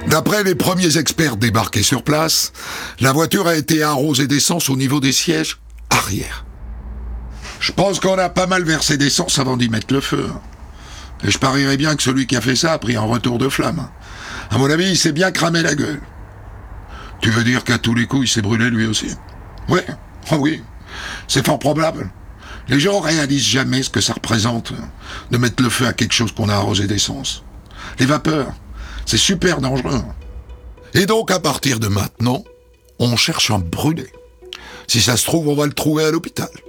D'après les premiers experts débarqués sur place, la voiture a été arrosée d'essence au niveau des sièges arrière. Je pense qu'on a pas mal versé d'essence avant d'y mettre le feu. Et je parierais bien que celui qui a fait ça a pris un retour de flamme. À mon avis, il s'est bien cramé la gueule. Tu veux dire qu'à tous les coups, il s'est brûlé lui aussi? Ouais, oh oui, c'est fort probable. Les gens réalisent jamais ce que ça représente de mettre le feu à quelque chose qu'on a arrosé d'essence. Les vapeurs, c'est super dangereux. Et donc, à partir de maintenant, on cherche un brûlé. Si ça se trouve, on va le trouver à l'hôpital.